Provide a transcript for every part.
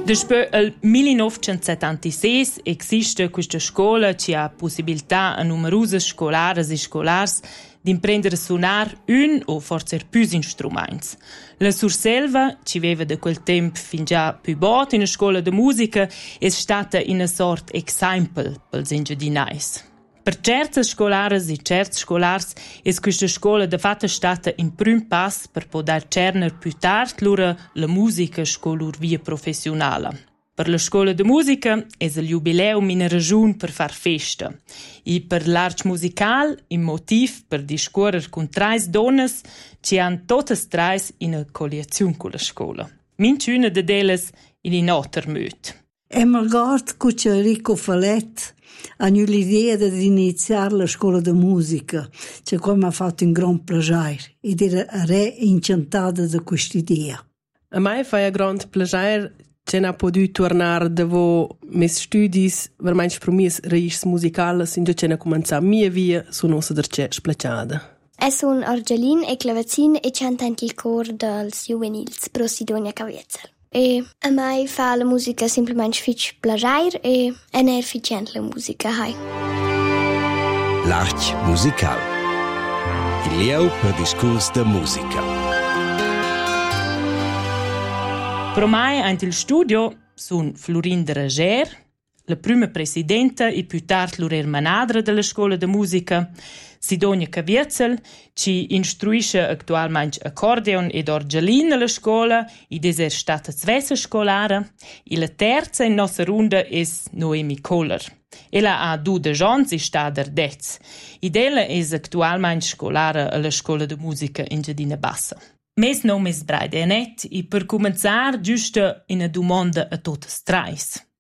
Dopo il 1976 esiste questa scuola che ha possibilità a numerose scolare e scolari di imprendere a suonare un o forse più strumenti. La Surselva, che aveva da quel tempo fin già più botta in una scuola di musica, è stata in una sorta esempio per gli ingegneris. Per certe scolari e certi scolari è questa scuola di fatto stata in primo passo per poter cernere più tardi la musica con la via professionale. Per la scuola di musica è il jubileo una ragione per far festa. E per l'arte musicale un motivo per discorrere con 3 donne che hanno tutte tre in una collezione con la scuola. Mince una di elles in un altro modo. Malgrado che Rico Fallet hanno l'idea di iniziare la scuola di musica, che come ha fatto un gran piacere ed era incantata da questa idea. A me fa un grande piacere che non ho potuto tornare dopo i miei studi, veramente per me raici musicali, in cui ho cominciato la mia via su nostra derce splacciata. Sono Argelin e clavecin e canto il coro dels juvenils pro Sidonia Caviezel. E a me fa la musica semplicemente fitch piacere e è efficiente la musica. L'arte musicale. Il lieu per discorso de musica. Per me, in il studio, sono Florin de Rager, la prima presidenta e più tardi l'hermanadra della scuola di musica, Sidonia Caviezel, che istruisce attualmente accordeon ed orgelin nella scuola ed è stata svessa scolare, e la terza in nostra ronda è Noemi Kohler. Ella ha 2 giorni e sta ad Ardez, ed ella è attualmente scolare alla scuola di musica in Giardina Bassa. Mes nome è Braide Anet e per cominciare giusto una domanda a tutte tre.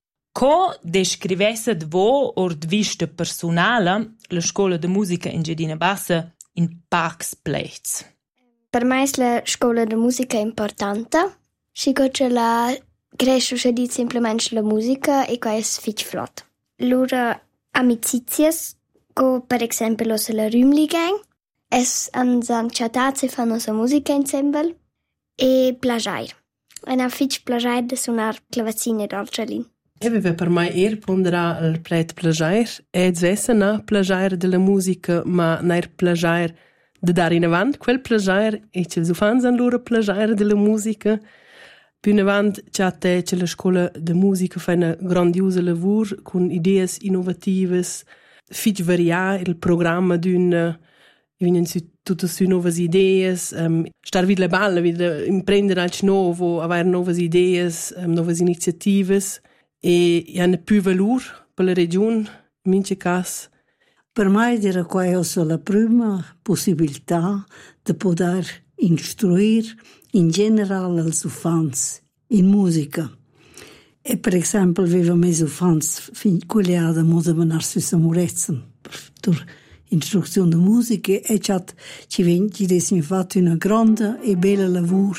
Co descrivesse di voi or di vista personale la scuola di musica in Giardina Bassa in Parks Place? Per me la scuola di musica è importante, perché la cresce di semplicemente la musica e che è fitch flott. Loro amicizie, come per esempio la Rümligang, es an san chatat se fanno sa musica insieme e plagiare. Una fitch plagiare de suonar clavecin ed orgelin. E vive per me pondera il plet plagiare e zvessa na plagiare della musica, ma nair plagiare de dar in avant quel plagiare e che els ufans an loro plagiare della musica. Più in avant c'è la scuola di musica fa una grandiosa lavoro con idee innovative, fitch variare il programma d'un vengono tutte nuove idee, star vid la balla, imprendere al nuovo, avere nuove idee, nuove iniziative e hanno più valore per la regione, in mince caso. Per me era questa la prima possibilità di poter istruire in generale gli ufanzi in musica. E per esempio, avevo messo ufanzi fin quelli ad amore su Samurezen, per istruzione di musica e ci avevamo fatto una grande e bella lavoro